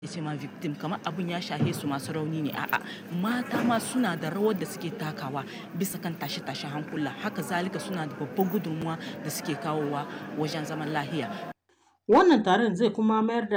ce ma victim kamar abin ya shahe su masu rauni ne, a'a, mata ma suna da rawar da suke takawa bisa kan tashe-tashen hankula, haka zalika suna da babban gudunmuwa da suke kawowa wajen zaman lahiya. Wannan taron zai kuma mayar da